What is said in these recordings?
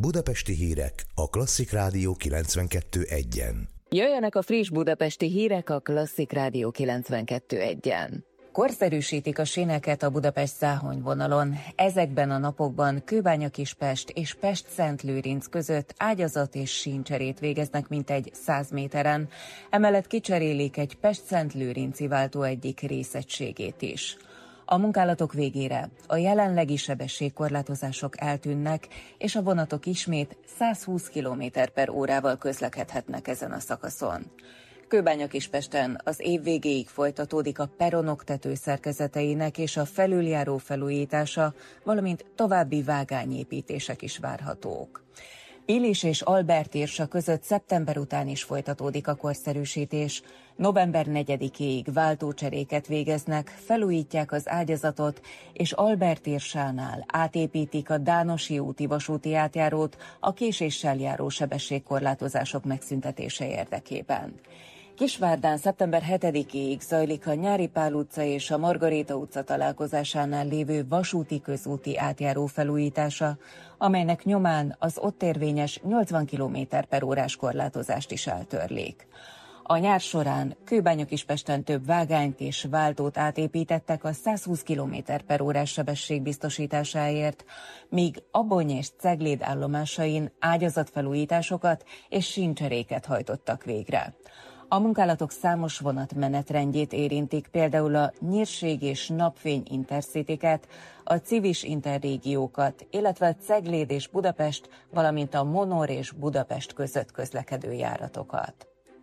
Budapesti hírek a Klasszik Rádió 92.1-en. Jöjjenek a friss budapesti hírek a Klasszik Rádió 92.1-en. Korszerűsítik a síneket a Budapest-Záhony vonalon. Ezekben a napokban Kőbánya-Kispest és Pest-Szentlőrinc között ágyazat és síncserét végeznek mintegy 100 méteren. Emellett kicserélik egy Pest-Szentlőrinci váltó egyik részegységét is. A munkálatok végére a jelenlegi sebességkorlátozások eltűnnek, és a vonatok ismét 120 km/órával közlekedhetnek ezen a szakaszon. Kőbánya-Kispesten az év végéig folytatódik a peronok tetőszerkezeteinek és a felüljáró felújítása, valamint további vágányépítések is várhatók. Pilis és Albert Irsa között szeptember után is folytatódik a korszerűsítés. November 4-éig váltócseréket végeznek, felújítják az ágyazatot, és Albert Irsánál átépítik a Dánosi úti vasúti átjárót a késéssel járó sebességkorlátozások megszüntetése érdekében. Kisvárdán szeptember 7-éig zajlik a Nyári Pál utca és a Margaréta utca találkozásánál lévő vasúti közúti átjáró felújítása, amelynek nyomán az ott érvényes 80 km/órás korlátozást is eltörlik. A nyár során Kőbánya-Kispesten több vágányt és váltót átépítettek a 120 km/órás sebesség biztosításáért, míg Abony és Cegléd állomásain ágyazatfelújításokat és síncseréket hajtottak végre. A munkálatok számos vonat menetrendjét érintik, például a Nyírség és Napfény intercityket, a Civis interrégiókat, illetve a Cegléd és Budapest, valamint a Monor és Budapest között közlekedő járatokat.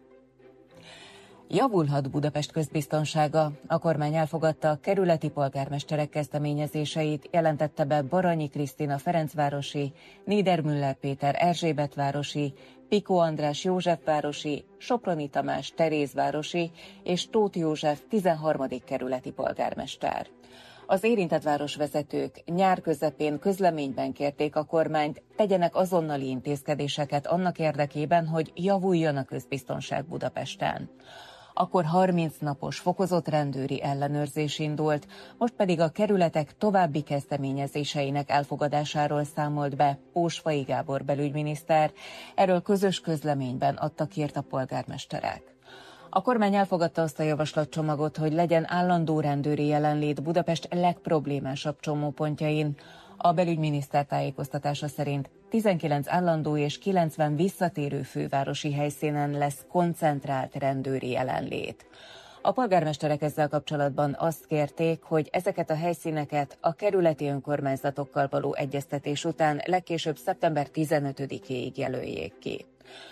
Javulhat Budapest közbiztonsága. A kormány elfogadta a kerületi polgármesterek kezdeményezéseit, jelentette be Baranyi Krisztina Ferencvárosi, Niedermüller Péter Erzsébetvárosi, Piko András Józsefvárosi, Soproni Tamás Terézvárosi és Tóth József 13. kerületi polgármester. Az érintett városvezetők nyár közepén közleményben kérték a kormányt, tegyenek azonnali intézkedéseket annak érdekében, hogy javuljon a közbiztonság Budapesten. Akkor 30 napos fokozott rendőri ellenőrzés indult, most pedig a kerületek további kezdeményezéseinek elfogadásáról számolt be Pósfai Gábor belügyminiszter, erről közös közleményben adtak hírt a polgármesterek. A kormány elfogadta azt a javaslatcsomagot, hogy legyen állandó rendőri jelenlét Budapest legproblémásabb csomópontjain. A belügyminiszter tájékoztatása szerint 19 állandó és 90 visszatérő fővárosi helyszínen lesz koncentrált rendőri jelenlét. A polgármesterek ezzel kapcsolatban azt kérték, hogy ezeket a helyszíneket a kerületi önkormányzatokkal való egyeztetés után legkésőbb szeptember 15-éig jelöljék ki.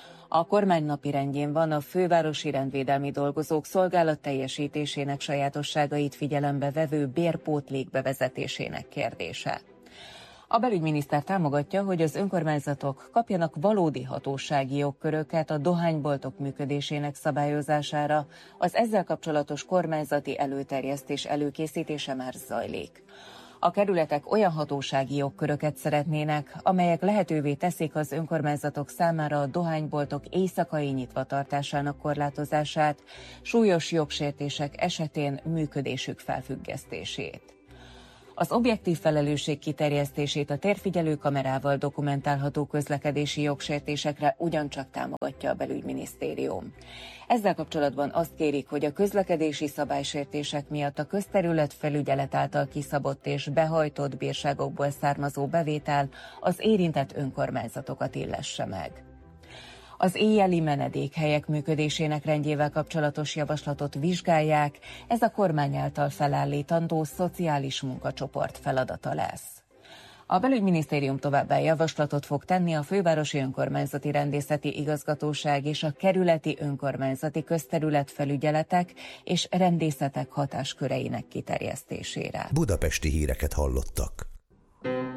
A kormány napirendjén van a fővárosi rendvédelmi dolgozók szolgálatteljesítésének sajátosságait figyelembe vevő bérpótlék bevezetésének kérdése. A belügyminiszter támogatja, hogy az önkormányzatok kapjanak valódi hatósági jogköröket a dohányboltok működésének szabályozására, az ezzel kapcsolatos kormányzati előterjesztés előkészítése már zajlik. A kerületek olyan hatósági jogköröket szeretnének, amelyek lehetővé teszik az önkormányzatok számára a dohányboltok éjszakai nyitva tartásának korlátozását, súlyos jogsértések esetén működésük felfüggesztését. Az objektív felelősség kiterjesztését a térfigyelő kamerával dokumentálható közlekedési jogsértésekre ugyancsak támogatja a belügyminisztérium. Ezzel kapcsolatban azt kérik, hogy a közlekedési szabálysértések miatt a közterület felügyelet által kiszabott és behajtott bírságokból származó bevétel az érintett önkormányzatokat illesse meg. Az éjjeli menedékhelyek működésének rendjével kapcsolatos javaslatot vizsgálják, ez a kormány által felállítandó szociális munkacsoport feladata lesz. A belügyminisztérium továbbá javaslatot fog tenni a fővárosi önkormányzati rendészeti igazgatóság és a kerületi önkormányzati közterületfelügyeletek és rendészetek hatásköreinek kiterjesztésére. Budapesti híreket hallottak.